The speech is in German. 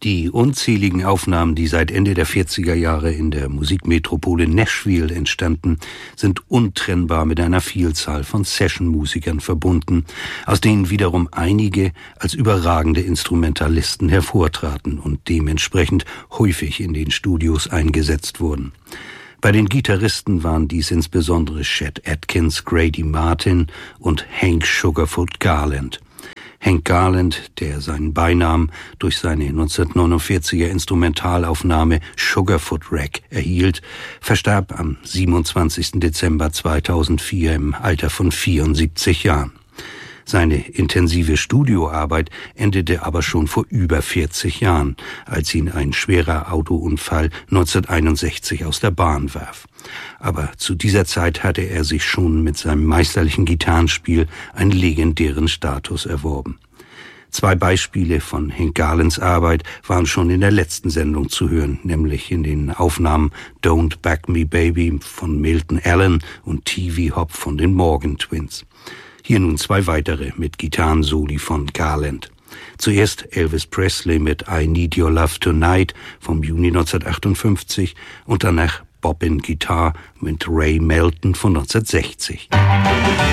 Die unzähligen Aufnahmen, die seit Ende der 40er Jahre in der Musikmetropole Nashville entstanden, sind untrennbar mit einer Vielzahl von Session-Musikern verbunden, aus denen wiederum einige als überragende Instrumentalisten hervortraten und dementsprechend häufig in den Studios eingesetzt wurden. Bei den Gitarristen waren dies insbesondere Chet Atkins, Grady Martin und Hank Sugarfoot Garland. Hank Garland, der seinen Beinamen durch seine 1949er Instrumentalaufnahme Sugarfoot Wreck erhielt, verstarb am 27. Dezember 2004 im Alter von 74 Jahren. Seine intensive Studioarbeit endete aber schon vor über 40 Jahren, als ihn ein schwerer Autounfall 1961 aus der Bahn warf. Aber zu dieser Zeit hatte er sich schon mit seinem meisterlichen Gitarrenspiel einen legendären Status erworben. 2 Beispiele von Hank Garlands Arbeit waren schon in der letzten Sendung zu hören, nämlich in den Aufnahmen Don't Back Me Baby von Milton Allen und TV Hop von den Morgan Twins. Hier nun 2 weitere mit Gitarrensoli von Garland. Zuerst Elvis Presley mit I Need Your Love Tonight vom Juni 1958 und danach Bobbin Guitar mit Ray Melton von 1960.